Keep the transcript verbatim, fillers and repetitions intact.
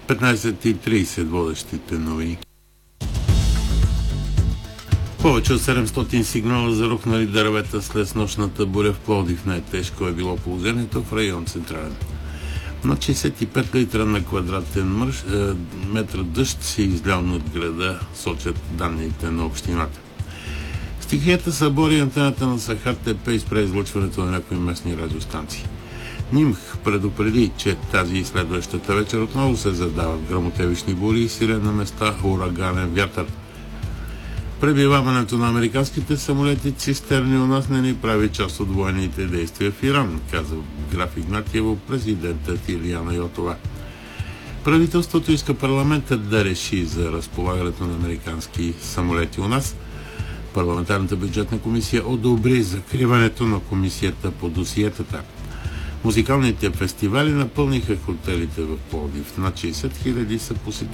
петнайсет и трийсет водещите новини. Повече от седемстотин сигнала за рухнали дървета след нощната буря в Пловдив. Най-тежко е било положението в район Централен. На шейсет и пет литра на квадратен мърш, е, метър дъжд се излял над града, сочат данните на общината. Стихията събори антената на Сахар ТП и спре излъчването на някои местни радиостанции. НИМХ предупреди, че тази и следващата вечер отново се задават гръмотевични бури и силен на места ураганен вятър. Пребиваването на американските самолети цистерни у нас не ни прави част от военните действия в Иран, каза граф Игнатиево президентът Илияна Йотова. Правителството иска парламентът да реши за разполагането на американски самолети у нас. Парламентарната бюджетна комисия одобри закриването на комисията по досиетата. Музикалните фестивали напълниха хотелите в Пловдив. Над шейсет хиляди са посетили